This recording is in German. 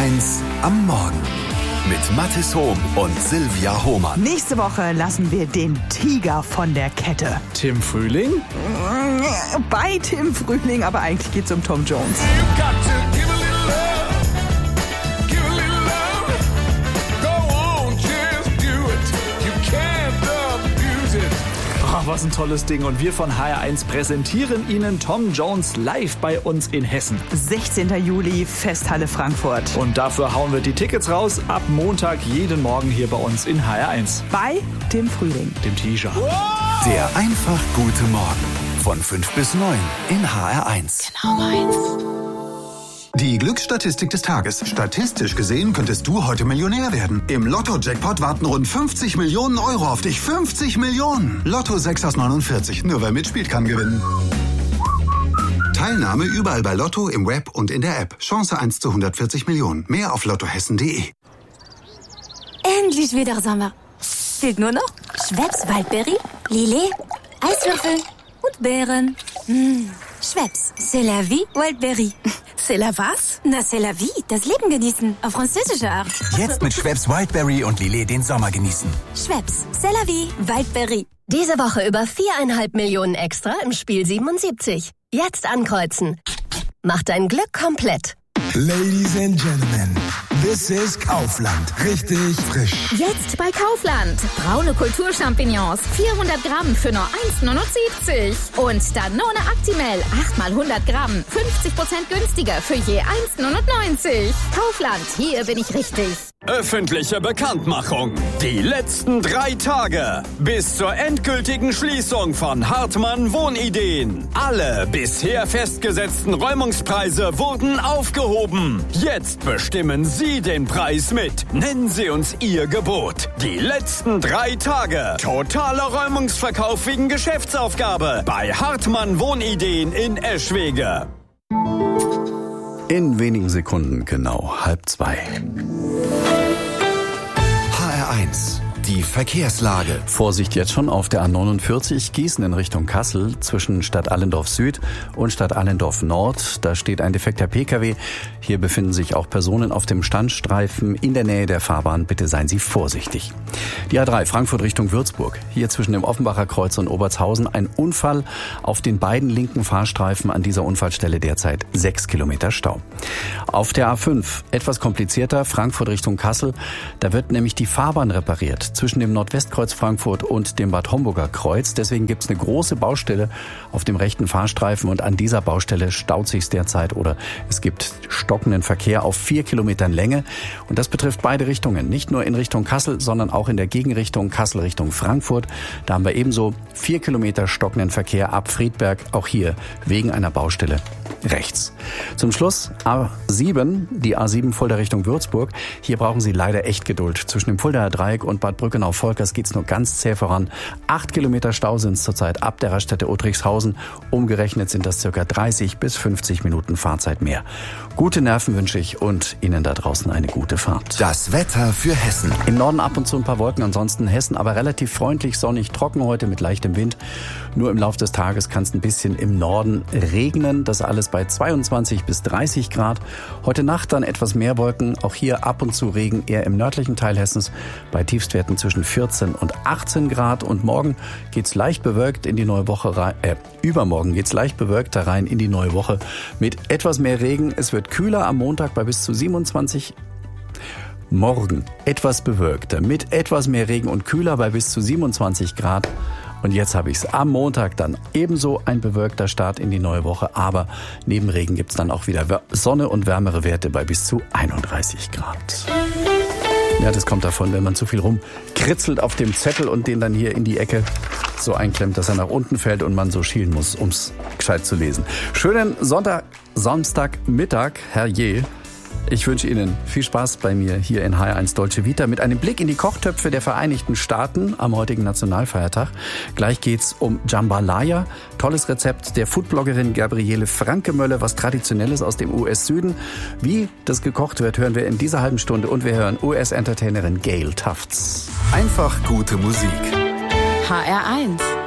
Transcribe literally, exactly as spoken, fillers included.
eins am Morgen mit Mathis Hohm und Silvia Hohmann. Nächste Woche lassen wir den Tiger von der Kette. Tim Frühling? Bei Tim Frühling, aber eigentlich geht's um Tom Jones. Ach, was ein tolles Ding. Und wir von H R eins präsentieren Ihnen Tom Jones live bei uns in Hessen. sechzehnter Juli, Festhalle Frankfurt. Und dafür hauen wir die Tickets raus ab Montag jeden Morgen hier bei uns in H R eins. Bei Tim Frühling. Dem Tiger. Der einfach gute Morgen von fünf bis neun in H R eins. Genau meins. Die Glücksstatistik des Tages. Statistisch gesehen könntest du heute Millionär werden. Im Lotto-Jackpot warten rund fünfzig Millionen Euro auf dich. fünfzig Millionen! Lotto sechs aus neunundvierzig. Nur wer mitspielt, kann gewinnen. Teilnahme überall bei Lotto, im Web und in der App. Chance eins zu hundertvierzig Millionen. Mehr auf lottohessen punkt de. Endlich wieder Sommer. Fehlt nur noch Schweppes Waldberry, Lillet, Eiswürfel und Beeren. Mmh. Schweppes, c'est la vie, Wildberry. C'est la was? Na, c'est la vie, das Leben genießen, auf französische Art. Jetzt mit Schweppes Wildberry und Lillet den Sommer genießen. Schweppes, c'est la vie, Wildberry. Diese Woche über viereinhalb Millionen extra im Spiel siebenundsiebzig. Jetzt ankreuzen. Mach dein Glück komplett. Ladies and Gentlemen, this is Kaufland. Richtig frisch. Jetzt bei Kaufland. Braune Kulturchampignons, vierhundert Gramm für nur eins neunundsiebzig. Und Danone Actimel, acht mal hundert Gramm, fünfzig Prozent günstiger für je eins neunundneunzig. Kaufland, hier bin ich richtig. Öffentliche Bekanntmachung. Die letzten drei Tage bis zur endgültigen Schließung von Hartmann Wohnideen. Alle bisher festgesetzten Räumungspreise wurden aufgehoben. Jetzt bestimmen Sie den Preis mit. Nennen Sie uns Ihr Gebot. Die letzten drei Tage. Totaler Räumungsverkauf wegen Geschäftsaufgabe bei Hartmann Wohnideen in Eschwege. In wenigen Sekunden genau halb zwei. H R eins. Die Verkehrslage. Vorsicht jetzt schon auf der A neunundvierzig Gießen in Richtung Kassel zwischen Stadt Allendorf Süd und Stadt Allendorf Nord. Da steht ein defekter P K W. Hier befinden sich auch Personen auf dem Standstreifen in der Nähe der Fahrbahn. Bitte seien Sie vorsichtig. Die A drei Frankfurt Richtung Würzburg. Hier zwischen dem Offenbacher Kreuz und Obertshausen ein Unfall auf den beiden linken Fahrstreifen. An dieser Unfallstelle derzeit sechs Kilometer Stau. Auf der A fünf etwas komplizierter Frankfurt Richtung Kassel. Da wird nämlich die Fahrbahn repariert zwischen dem Nordwestkreuz Frankfurt und dem Bad Homburger Kreuz. Deswegen gibt es eine große Baustelle auf dem rechten Fahrstreifen und an dieser Baustelle staut sich derzeit oder es gibt stockenden Verkehr auf vier Kilometern Länge. Und das betrifft beide Richtungen, nicht nur in Richtung Kassel, sondern auch in der Gegenrichtung Kassel Richtung Frankfurt. Da haben wir ebenso vier Kilometer stockenden Verkehr ab Friedberg, auch hier wegen einer Baustelle rechts. Zum Schluss A sieben, die A sieben Fulda Richtung Würzburg. Hier brauchen Sie leider echt Geduld. Zwischen dem Fuldaer Dreieck und Bad Brückenau-Volkers geht's nur ganz zäh voran. Acht Kilometer Stau sind es zurzeit ab der Raststätte Otrichshausen. Umgerechnet sind das circa dreißig bis fünfzig Minuten Fahrzeit mehr. Gute Nerven wünsche ich und Ihnen da draußen eine gute Fahrt. Das Wetter für Hessen. Im Norden ab und zu ein paar Wolken, ansonsten Hessen aber relativ freundlich, sonnig, trocken heute mit leichtem Wind. Nur im Laufe des Tages kann es ein bisschen im Norden regnen. Das alles bei zweiundzwanzig bis dreißig Grad. Heute Nacht dann etwas mehr Wolken. Auch hier ab und zu Regen eher im nördlichen Teil Hessens bei Tiefstwerten zwischen vierzehn und achtzehn Grad. Und morgen geht's leicht bewölkt in die neue Woche rein. Äh, übermorgen geht's leicht bewölkt da rein in die neue Woche mit etwas mehr Regen. Es wird kühler am Montag bei bis zu siebenundzwanzig. Morgen etwas bewölkter mit etwas mehr Regen und kühler bei bis zu siebenundzwanzig Grad. Und jetzt habe ich es am Montag dann ebenso ein bewölkter Start in die neue Woche. Aber neben Regen gibt es dann auch wieder Sonne und wärmere Werte bei bis zu einunddreißig Grad. Ja, das kommt davon, wenn man zu viel rumkritzelt auf dem Zettel und den dann hier in die Ecke so einklemmt, dass er nach unten fällt und man so schielen muss, um es gescheit zu lesen. Schönen Sonntag, Samstagmittag, herrje. Ich wünsche Ihnen viel Spaß bei mir hier in H R eins Dolce Vita mit einem Blick in die Kochtöpfe der Vereinigten Staaten am heutigen Nationalfeiertag. Gleich geht's um Jambalaya, tolles Rezept der Foodbloggerin Gabriele Frankemölle, was Traditionelles aus dem U S-Süden. Wie das gekocht wird, hören wir in dieser halben Stunde und wir hören U S-Entertainerin Gail Tufts. Einfach gute Musik. H R eins